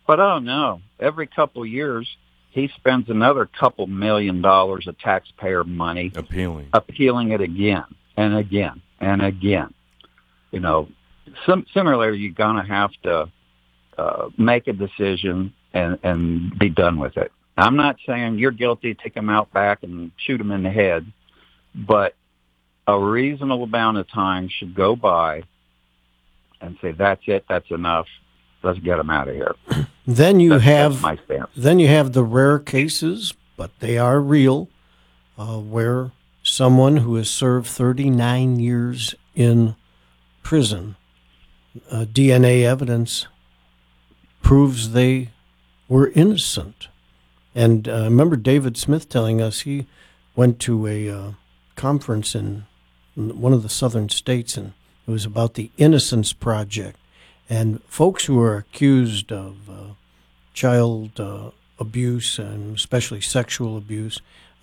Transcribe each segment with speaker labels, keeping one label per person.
Speaker 1: But oh no, every couple of years he spends another couple $1 million of taxpayer money appealing it again and again and again. You know, similarly, you're going to have to make a decision and be done with it. I'm not saying you're guilty, take him out back and shoot him in the head, but a reasonable amount of time should go by and say, that's it, that's enough, let's get him out of here.
Speaker 2: Then you have
Speaker 1: my stance.
Speaker 2: Then you have the rare cases, but they are real, where someone who has served 39 years in prison, DNA evidence proves they were innocent. And I remember David Smith telling us he went to a conference in one of the southern states, and it was about the Innocence Project. And folks who are accused of child abuse, and especially sexual abuse,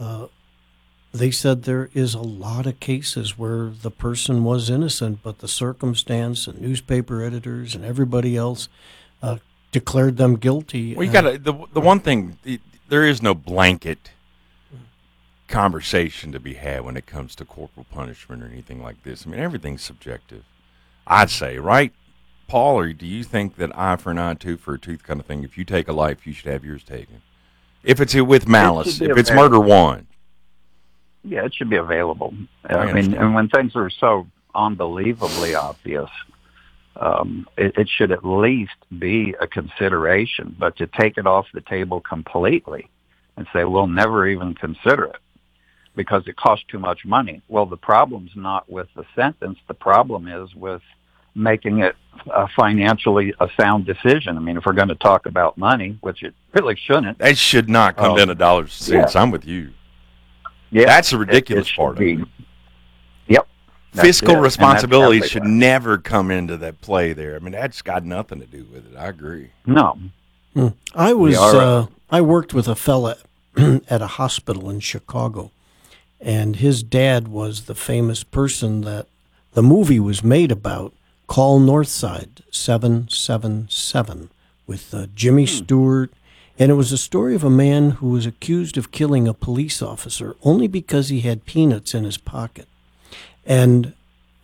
Speaker 2: they said there is a lot of cases where the person was innocent, but the circumstance and newspaper editors and everybody else declared them guilty.
Speaker 3: Well, you got the one thing, there is no blanket conversation to be had when it comes to corporal punishment or anything like this. I mean, everything's subjective, I'd say, right, Paul? Or do you think that eye for an eye, tooth for a tooth kind of thing, if you take a life, you should have yours taken? If it's with malice, if it's murder one.
Speaker 1: Yeah, it should be available. I mean, and when things are so unbelievably obvious, it should at least be a consideration. But to take it off the table completely and say, we'll never even consider it because it costs too much money. Well, the problem's not with the sentence. The problem is with making it financially a sound decision. I mean, if we're going to talk about money, which it really shouldn't.
Speaker 3: That should not come down to dollars and cents. Yeah. I'm with you. Yeah, that's the ridiculous part of it.
Speaker 1: Yep.
Speaker 3: Fiscal responsibility should never come into that play there. I mean, that's got nothing to do with it. I agree.
Speaker 1: No.
Speaker 2: I worked with a fella at a hospital in Chicago, and his dad was the famous person that the movie was made about, Call Northside 777, with Jimmy Stewart. And it was a story of a man who was accused of killing a police officer only because he had peanuts in his pocket. And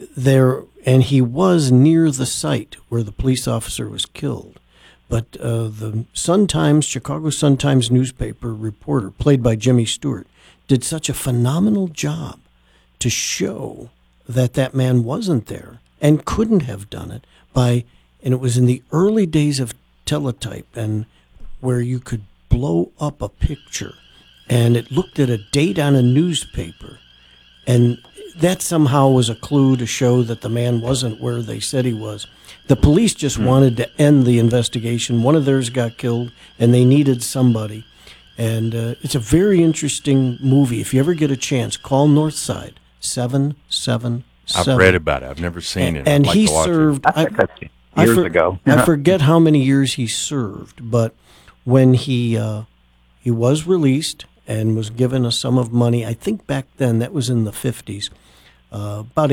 Speaker 2: he was near the site where the police officer was killed. But the Sun-Times, Chicago Sun-Times newspaper reporter, played by Jimmy Stewart, did such a phenomenal job to show that man wasn't there and couldn't have done it and it was in the early days of teletype, and where you could blow up a picture and it looked at a date on a newspaper, and that somehow was a clue to show that the man wasn't where they said he was. The police just wanted to end the investigation. One of theirs got killed, and they needed somebody. And it's a very interesting movie. If you ever get a chance, Call Northside 777.
Speaker 3: I've read about it. I've never seen it.
Speaker 2: And he served
Speaker 1: years ago.
Speaker 2: I forget how many years he served, but when he was released and was given a sum of money, I think back then, that was in the 50s, about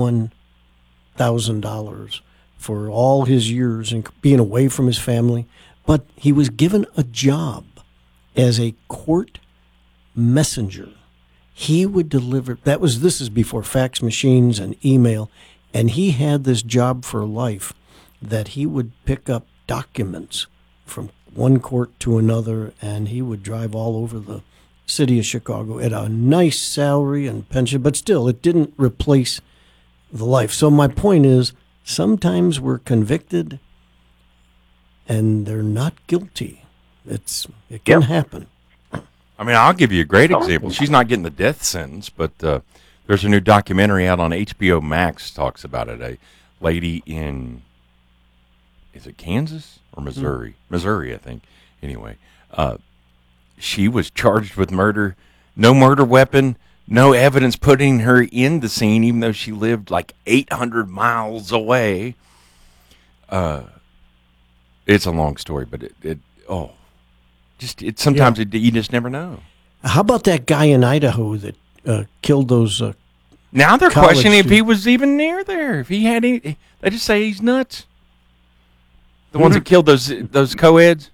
Speaker 2: $81,000 for all his years and being away from his family. But he was given a job as a court messenger. He would deliver, this is before fax machines and email, and he had this job for life that he would pick up documents from one court to another, and he would drive all over the city of Chicago at a nice salary and pension, but still, it didn't replace the life. So my point is, sometimes we're convicted and they're not guilty. It can happen.
Speaker 3: I mean, I'll give you a great example. She's not getting the death sentence, but there's a new documentary out on HBO Max talks about it. A lady in, is it Kansas or Missouri? Missouri, I think. Anyway, she was charged with murder. No murder weapon, no evidence putting her in the scene, even though she lived like 800 miles away. It's a long story, but sometimes you just never know.
Speaker 2: How about that guy in Idaho that killed those?
Speaker 3: Now they're questioning if he was even near there. If he had any, they just say he's nuts. The ones that killed those co-eds.